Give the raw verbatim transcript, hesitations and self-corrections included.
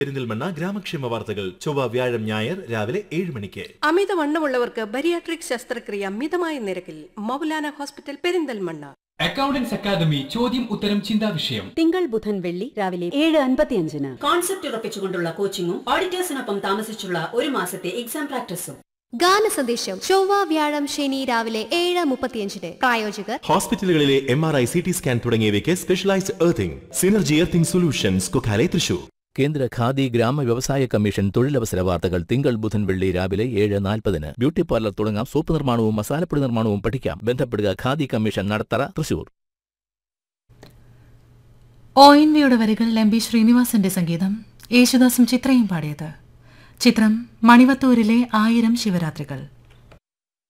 പെരിന്തൽമണ്ണ ഗ്രാമക്ഷേമ വാർത്തകൾ ചൊവ്വ വ്യാഴം ഞായർ രാവിലെ ഏഴ് മണിക്ക്. അമിതവണ്ണമുള്ളവർക്ക് ബരിയാട്രിക് ശസ്ത്രക്രിയ മിതമായ നിരക്കിൽ Maulana hospital Perinthalmanna. Accountants academy ചോദ്യം ഉത്തരം ചിന്താ വിഷയം തിങ്കൾ ബുധൻ വെള്ളി രാവിലെ ഏഴ് അൻപത്തിയഞ്ചിന്. കോൺസെപ്റ്റ് ഉറപ്പിച്ചുകൊണ്ടുള്ള കോച്ചിങ്ങും ഓഡിറ്റേഴ്സിനൊപ്പം താമസിച്ചുള്ള ഒരു മാസത്തെ എക്സാം പ്രാക്ടീസും. ഗാന സന്ദേശം ചൊവ്വ വ്യാഴം ശനി രാവിലെ ഏഴ് മുപ്പത്തിയഞ്ചിന്. പ്രായോജകർ ഹോസ്പിറ്റലുകളിലെ M R I C T scan തുടങ്ങിയവയ്ക്ക് specialised earthing synergy earthing solutions Kokkalai Thrissur. കേന്ദ്ര ഖാദി ഗ്രാമ വ്യവസായ കമ്മീഷൻ തൊഴിലവസര വാർത്തകൾ തിങ്കൾ ബുധൻ വെള്ളി രാവിലെ ഏഴ് നാൽപ്പതിന്. ബ്യൂട്ടി പാർലർ തുടങ്ങാം. സോപ്പ് നിർമ്മാണവും മസാലപ്പൊടി നിർമ്മാണവും പഠിക്കാം. ബന്ധപ്പെടുക khadi commission, Nadathara, Thrissur. O N വിയുടെ വരികൾ എം പി ശ്രീനിവാസന്റെ സംഗീതം, യേശുദാസും ചിത്രയും പാടിയത്. ചിത്രം മണിവത്തൂരിലെ ആയിരം ശിവരാത്രികൾ.